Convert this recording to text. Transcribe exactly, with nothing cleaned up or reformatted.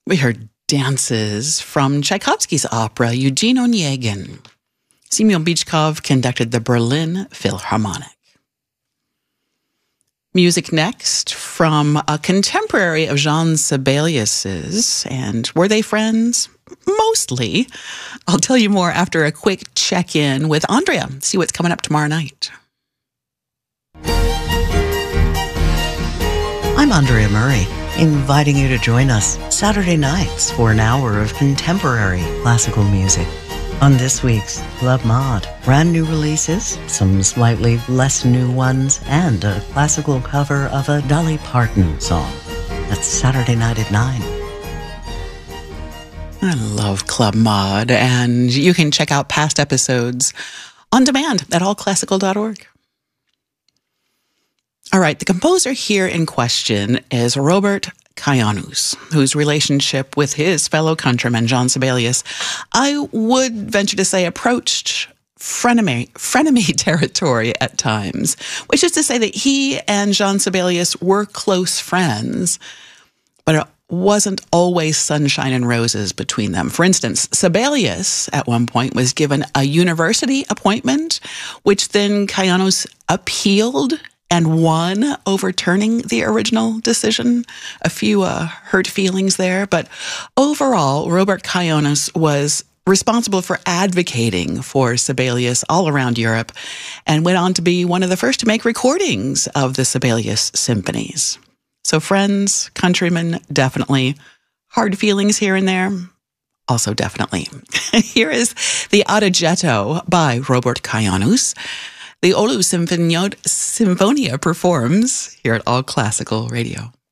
We heard dances from Tchaikovsky's opera Eugene Onegin. Semyon Bychkov conducted the Berlin Philharmonic. Music next from a contemporary of Jean Sibelius's. And were they friends? Mostly. I'll tell you more after a quick check-in with Andrea. See what's coming up tomorrow night. I'm Andrea Murray, inviting you to join us Saturday nights for an hour of contemporary classical music. On this week's Club Mod, brand new releases, some slightly less new ones, and a classical cover of a Dolly Parton song. That's Saturday night at nine. I love Club Mod, and you can check out past episodes on demand at all classical dot org. All right, the composer here in question is Robert Kajanus, whose relationship with his fellow countryman, Jean Sibelius, I would venture to say approached frenemy, frenemy territory at times, which is to say that he and Jean Sibelius were close friends, but it wasn't always sunshine and roses between them. For instance, Sibelius at one point was given a university appointment, which then Kajanus appealed and won, overturning the original decision. A few uh, hurt feelings there. But overall, Robert Kajanus was responsible for advocating for Sibelius all around Europe and went on to be one of the first to make recordings of the Sibelius symphonies. So friends, countrymen, definitely. Hard feelings here and there, also definitely. Here is the Adagietto by Robert Kajanus. The Oulu Sinfonia performs here at All Classical Radio.